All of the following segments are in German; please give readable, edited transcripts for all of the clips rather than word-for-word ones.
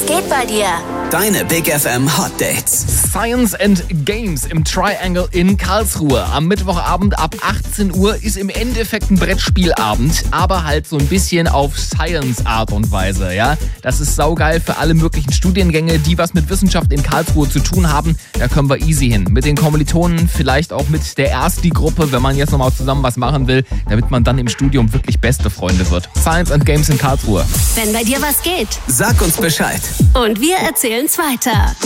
Was geht bei dir? Deine Big FM Hot Dates. Science and Games im Triangle in Karlsruhe. Am Mittwochabend ab 18 Uhr ist im Endeffekt ein Brettspielabend, aber halt so ein bisschen auf Science-Art und Weise, ja. Das ist saugeil für alle möglichen Studiengänge, die was mit Wissenschaft in Karlsruhe zu tun haben. Da können wir easy hin. Mit den Kommilitonen, vielleicht auch mit der Ersti-Gruppe, wenn man jetzt nochmal zusammen was machen will, damit man dann im Studium wirklich beste Freunde wird. Science and Games in Karlsruhe. Wenn bei dir was geht. Sag uns Bescheid. Und wir erzählen's weiter.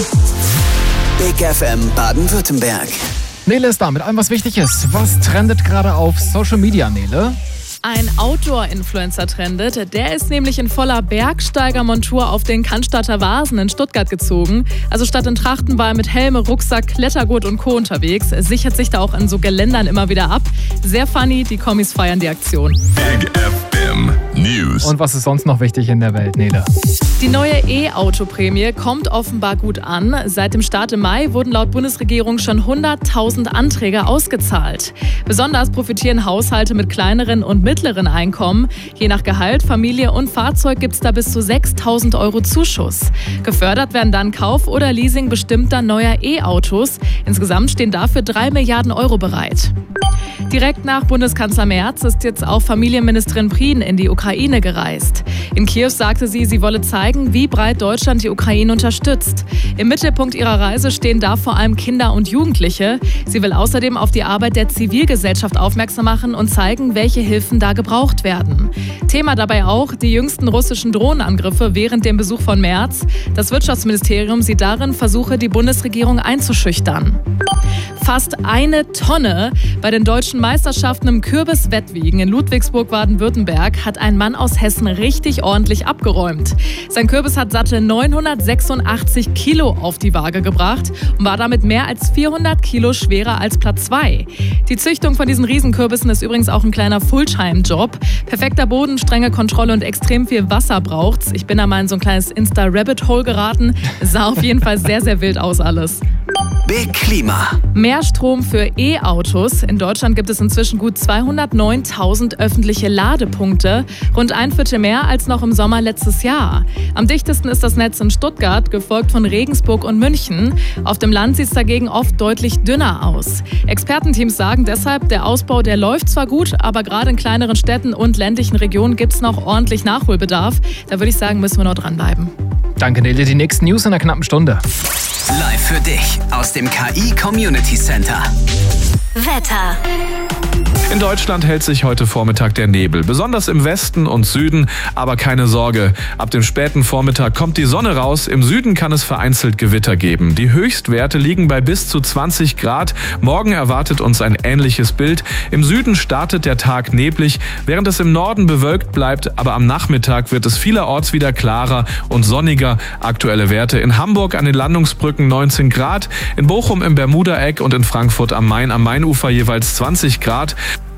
Big FM Baden-Württemberg. Nele ist da mit allem, was wichtig ist. Was trendet gerade auf Social Media, Nele? Ein Outdoor-Influencer trendet. Der ist nämlich in voller Bergsteigermontur auf den Cannstatter Vasen in Stuttgart gezogen. Also statt in Trachten war er mit Helm, Rucksack, Klettergurt und Co. unterwegs. Er sichert sich da auch an so Geländern immer wieder ab. Sehr funny, die Kommis feiern die Aktion. Big FM News. Und was ist sonst noch wichtig in der Welt, Nele? Die neue E-Auto-Prämie kommt offenbar gut an. Seit dem Start im Mai wurden laut Bundesregierung schon 100.000 Anträge ausgezahlt. Besonders profitieren Haushalte mit kleineren und mittleren Einkommen. Je nach Gehalt, Familie und Fahrzeug gibt es da bis zu 6.000 € Zuschuss. Gefördert werden dann Kauf oder Leasing bestimmter neuer E-Autos. Insgesamt stehen dafür 3 Milliarden € bereit. Direkt nach Bundeskanzler Merz ist jetzt auch Familienministerin Prien in die Ukraine gereist. In Kiew sagte sie wolle zeigen, wie breit Deutschland die Ukraine unterstützt. Im Mittelpunkt ihrer Reise stehen da vor allem Kinder und Jugendliche. Sie will außerdem auf die Arbeit der Zivilgesellschaft aufmerksam machen und zeigen, welche Hilfen da gebraucht werden. Thema dabei auch die jüngsten russischen Drohnenangriffe während dem Besuch von Merz. Das Wirtschaftsministerium sieht darin Versuche, die Bundesregierung einzuschüchtern. Fast 1 Tonne bei den deutschen Meisterschaften im Kürbiswettwiegen in Ludwigsburg, Baden-Württemberg, hat ein Mann aus Hessen richtig ordentlich abgeräumt. Sein Kürbis hat satte 986 Kilo auf die Waage gebracht und war damit mehr als 400 Kilo schwerer als Platz 2. Die Züchtung von diesen Riesenkürbissen ist übrigens auch ein kleiner Fulltime-Job. Perfekter Boden, strenge Kontrolle und extrem viel Wasser braucht's. Ich bin da mal in so ein kleines Insta-Rabbit-Hole geraten. Sah auf jeden Fall sehr, sehr wild aus alles. Big Klima. Mehr Strom für E-Autos. In Deutschland gibt es inzwischen gut 209.000 öffentliche Ladepunkte. Rund 1/4 mehr als noch im Sommer letztes Jahr. Am dichtesten ist das Netz in Stuttgart, gefolgt von Regensburg und München. Auf dem Land sieht es dagegen oft deutlich dünner aus. Expertenteams sagen deshalb, der Ausbau, der läuft zwar gut, aber gerade in kleineren Städten und ländlichen Regionen gibt es noch ordentlich Nachholbedarf. Da würde ich sagen, müssen wir noch dranbleiben. Danke, Nele. Die nächsten News in einer knappen Stunde. Live für dich aus dem KI Community Center. Wetter. In Deutschland hält sich heute Vormittag der Nebel, besonders im Westen und Süden, aber keine Sorge. Ab dem späten Vormittag kommt die Sonne raus, im Süden kann es vereinzelt Gewitter geben. Die Höchstwerte liegen bei bis zu 20 Grad. Morgen erwartet uns ein ähnliches Bild. Im Süden startet der Tag neblig, während es im Norden bewölkt bleibt, aber am Nachmittag wird es vielerorts wieder klarer und sonniger. Aktuelle Werte in Hamburg an den Landungsbrücken 19 Grad, in Bochum im Bermudaeck und in Frankfurt am Main am Mainufer jeweils 20 Grad.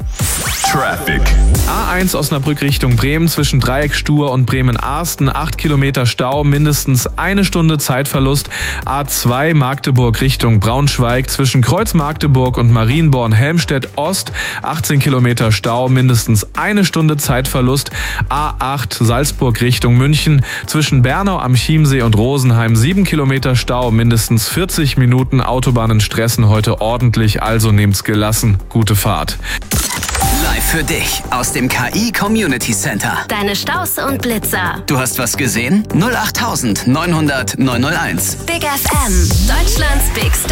Traffic. A1 Osnabrück Richtung Bremen zwischen Dreieckstuhr und Bremen-Arsten. 8 Kilometer Stau, mindestens 1 Stunde Zeitverlust. A2 Magdeburg Richtung Braunschweig zwischen Kreuz-Magdeburg und Marienborn-Helmstedt-Ost. 18 Kilometer Stau, mindestens 1 Stunde Zeitverlust. A8 Salzburg Richtung München zwischen Bernau am Chiemsee und Rosenheim. 7 Kilometer Stau, mindestens 40 Minuten. Autobahnen stressen heute ordentlich, also nehmt's gelassen. Gute Fahrt. Live für dich aus dem KI Community Center. Deine Staus und Blitzer. Du hast was gesehen? 08900 901. Big FM. Deutschlands Big